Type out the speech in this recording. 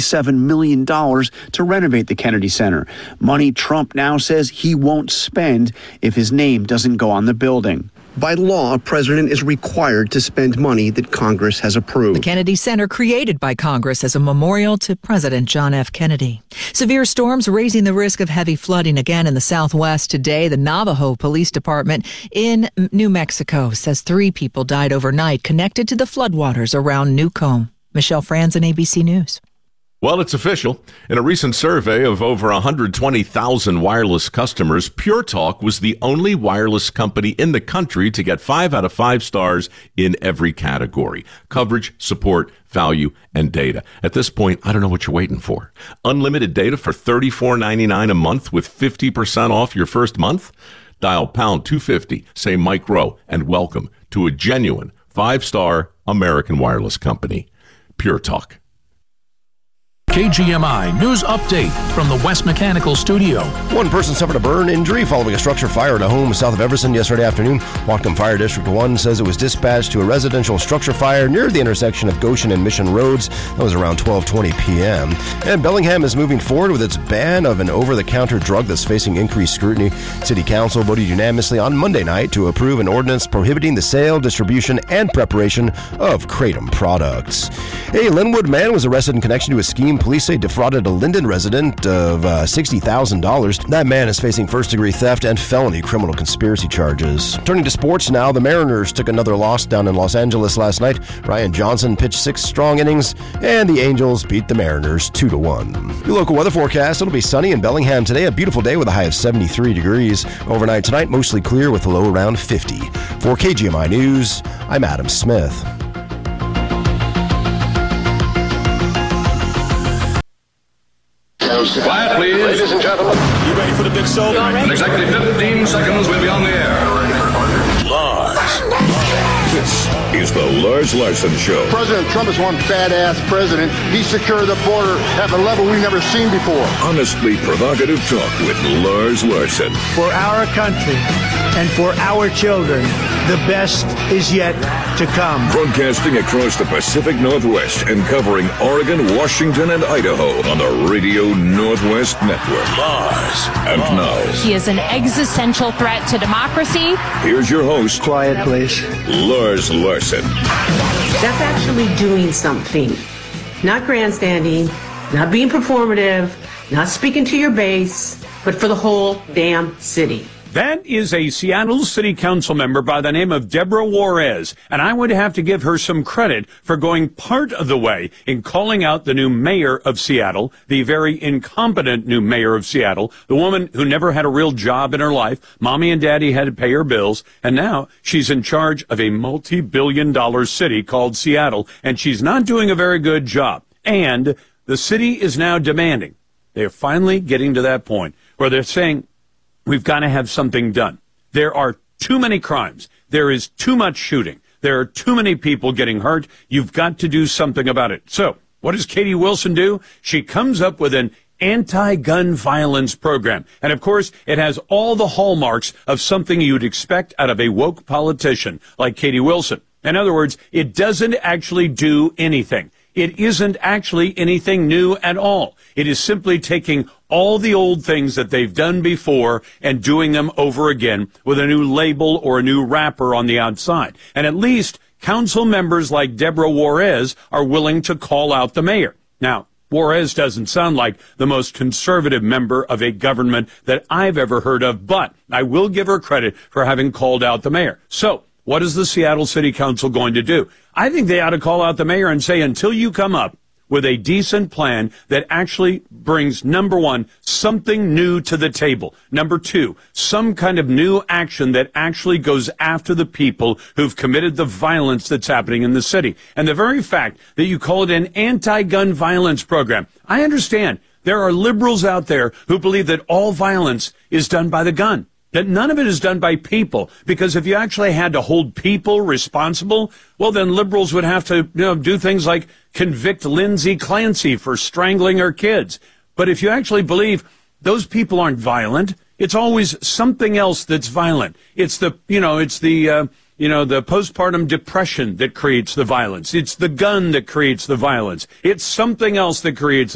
$27 million to renovate the Kennedy Center. Money Trump now says he won't spend if his name doesn't go on the building. By law, a president is required to spend money that Congress has approved. The Kennedy Center, created by Congress as a memorial to President John F. Kennedy. Severe storms raising the risk of heavy flooding again in the Southwest today. The Navajo Police Department in New Mexico says 3 people died overnight connected to the floodwaters around Newcomb. Michelle Franzen, ABC News. Well, it's official. In a recent survey of over 120,000 wireless customers, Pure Talk was the only wireless company in the country to get 5 out of 5 stars in every category: coverage, support, value, and data. At this point, I don't know what you're waiting for. Unlimited data for $34.99 a month with 50% off your first month? Dial pound 250, say Mike Rowe, and welcome to a genuine 5-star American wireless company. Pure Talk. KGMI News Update from the West Mechanical Studio. One person suffered a burn injury following a structure fire at a home south of Everson yesterday afternoon. Whatcom Fire District 1 says it was dispatched to a residential structure fire near the intersection of Goshen and Mission Roads. That was around 12:20 p.m. And Bellingham is moving forward with its ban of an over-the-counter drug that's facing increased scrutiny. City Council voted unanimously on Monday night to approve an ordinance prohibiting the sale, distribution, and preparation of Kratom products. A Linwood man was arrested in connection to a scheme police say defrauded a Linden resident of $60,000. That man is facing first-degree theft and felony criminal conspiracy charges. Turning to sports now, the Mariners took another loss down in Los Angeles last night. Ryan Johnson pitched 6 strong innings, and the Angels beat the Mariners 2-1. Your local weather forecast: it'll be sunny in Bellingham today, a beautiful day with a high of 73 degrees. Overnight tonight, mostly clear with a low around 50. For KGMI News, I'm Adam Smith. Quiet, please. Ladies and gentlemen. You ready for the big show? In exactly 15 seconds, we'll be on the air. Lars. This is the Lars Larson Show. President Trump is one badass president. He secured the border at a level we've never seen before. Honestly provocative talk with Lars Larson. For our country and for our children, the best is yet to come. Broadcasting across the Pacific Northwest and covering Oregon, Washington, and Idaho on the Radio Northwest Network. Lars. And now, he is an existential threat to democracy. Here's your host. Quiet, please. Lars Larson. That's actually doing something. Not grandstanding, not being performative, not speaking to your base, but for the whole damn city. That is a Seattle City Council member by the name of Deborah Juarez, and I would have to give her some credit for going part of the way in calling out the new mayor of Seattle, the very incompetent new mayor of Seattle, the woman who never had a real job in her life. Mommy and daddy had to pay her bills, and now she's in charge of a multi-billion-dollar city called Seattle, and she's not doing a very good job. And the city is now demanding. They're finally getting to that point where they're saying, we've got to have something done. There are too many crimes. There is too much shooting. There are too many people getting hurt. You've got to do something about it. So what does Katie Wilson do? She comes up with an anti-gun violence program. And, of course, it has all the hallmarks of something you'd expect out of a woke politician like Katie Wilson. In other words, it doesn't actually do anything. It isn't actually anything new at all. It is simply taking all the old things that they've done before and doing them over again with a new label or a new wrapper on the outside. And at least council members like Deborah Juarez are willing to call out the mayor. Now, Juarez doesn't sound like the most conservative member of a government that I've ever heard of, but I will give her credit for having called out the mayor. So, what is the Seattle City Council going to do? I think they ought to call out the mayor and say, until you come up with a decent plan that actually brings, number one, something new to the table. Number two, some kind of new action that actually goes after the people who've committed the violence that's happening in the city. And the very fact that you call it an anti-gun violence program, I understand there are liberals out there who believe that all violence is done by the gun, that none of it is done by people, because if you actually had to hold people responsible, well, then liberals would have to, do things like convict Lindsay Clancy for strangling her kids. But if you actually believe those people aren't violent, it's always something else that's violent. It's the postpartum depression that creates the violence. It's the gun that creates the violence. It's something else that creates